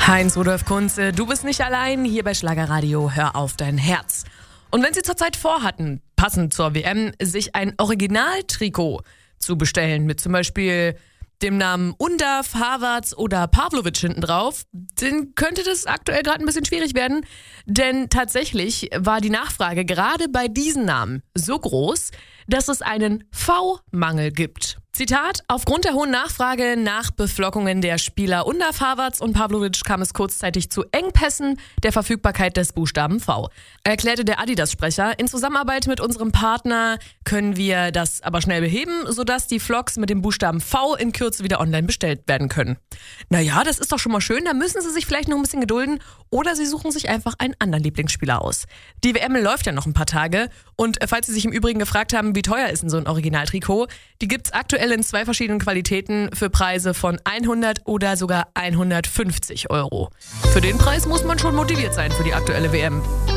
Heinz Rudolf Kunze, du bist nicht allein hier bei Schlagerradio, hör auf dein Herz. Und wenn Sie zurzeit vorhatten, passend zur WM, sich ein Originaltrikot zu bestellen, mit zum Beispiel dem Namen Undav, Havertz oder Pavlovic hinten drauf, dann könnte das aktuell gerade ein bisschen schwierig werden, denn tatsächlich war die Nachfrage gerade bei diesen Namen so groß, dass es einen V-Mangel gibt. Zitat: Aufgrund der hohen Nachfrage nach Beflockungen der Spieler Undav, Havertz und Pavlovic kam es kurzzeitig zu Engpässen der Verfügbarkeit des Buchstaben V, erklärte der Adidas-Sprecher. In Zusammenarbeit mit unserem Partner können wir das aber schnell beheben, sodass die Flocks mit dem Buchstaben V in Kürze wieder online bestellt werden können. Naja, das ist doch schon mal schön, da müssen Sie sich vielleicht noch ein bisschen gedulden oder Sie suchen sich einfach einen anderen Lieblingsspieler aus. Die WM läuft ja noch ein paar Tage und falls Sie sich im Übrigen gefragt haben, wie teuer ist denn so ein Originaltrikot, die gibt's aktuell in 2 verschiedenen Qualitäten für Preise von 100 oder sogar 150 Euro. Für den Preis muss man schon motiviert sein für die aktuelle WM.